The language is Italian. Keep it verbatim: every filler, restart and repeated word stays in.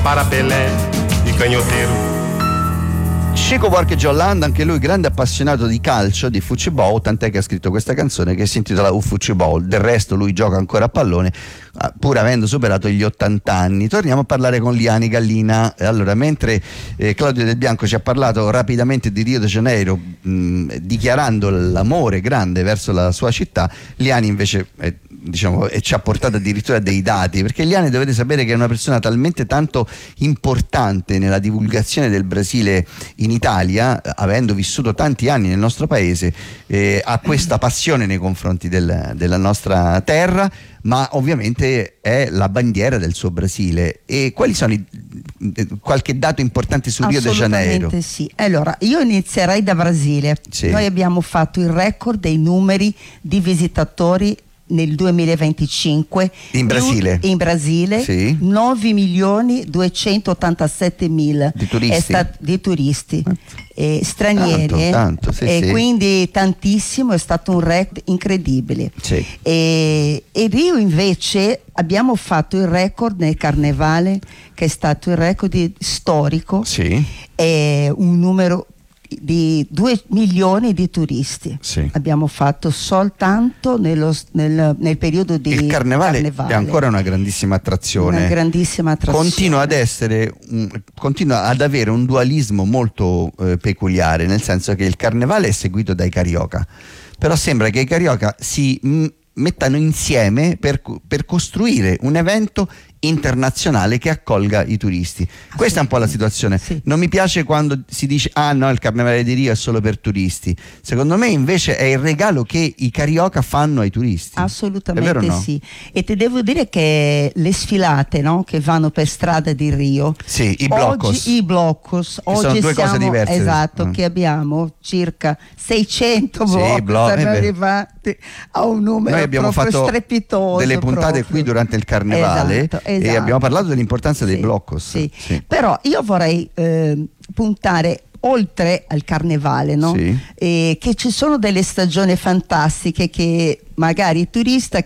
para Belém e canhoteiro. Chico Buarque Jolland, anche lui grande appassionato di calcio, di football, tant'è che ha scritto questa canzone che si intitola U Football. Del resto lui gioca ancora a pallone pur avendo superato gli ottanta anni. Torniamo a parlare con Liani Gallina. Allora, mentre eh, Claudio Del Bianco ci ha parlato rapidamente di Rio de Janeiro, mh, dichiarando l'amore grande verso la sua città, Liani invece eh, diciamo, e ci ha portato addirittura dei dati, perché Liani, dovete sapere che è una persona talmente tanto importante nella divulgazione del Brasile in Italia, avendo vissuto tanti anni nel nostro paese, eh, ha questa passione nei confronti del, della nostra terra, ma ovviamente è la bandiera del suo Brasile. E quali sono i, qualche dato importante su Rio de Janeiro? Assolutamente sì. Allora, io inizierei da Brasile. Sì. Noi abbiamo fatto il record dei numeri di visitatori nel duemilaventicinque in Brasile, in Brasile sì. nove milioni duecentottantasette mila di turisti, è stat- di turisti eh, stranieri, tanto, eh. tanto, sì, e sì. quindi tantissimo, è stato un record incredibile. Sì. E, e Rio invece abbiamo fatto il record nel carnevale, che è stato il record di, storico, sì. è un numero di due milioni di turisti, sì. abbiamo fatto soltanto nello, nel, nel periodo di il carnevale, carnevale. È ancora una grandissima attrazione, una grandissima attrazione. Continua ad essere un, continua ad avere un dualismo molto eh, peculiare, nel senso che il carnevale è seguito dai carioca, però sembra che i carioca si m- mettano insieme per, per costruire un evento internazionale che accolga i turisti. Questa è un po' la situazione. Sì. Non mi piace quando si dice ah no, il carnevale di Rio è solo per turisti. Secondo me invece è il regalo che i carioca fanno ai turisti. Assolutamente, è vero, no? sì. E ti devo dire che le sfilate, no, che vanno per strada di Rio, sì, i bloccos, oggi, i bloccos oggi oggi sono due siamo, cose diverse. esatto, mm. che abbiamo circa seicento Sì, bloccos, blo- siamo eh arrivati a un numero Noi abbiamo proprio fatto strepitoso, delle puntate proprio. qui durante il carnevale, esatto, e esatto. abbiamo parlato dell'importanza sì, dei bloccos. sì. Sì. Però io vorrei eh, puntare oltre al carnevale, no? Sì. E che ci sono delle stagioni fantastiche che magari il turista